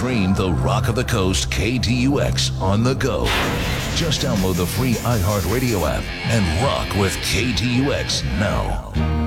stream the Rock of the Coast KDUX on the go. Just download the free iHeartRadio app and rock with KDUX now.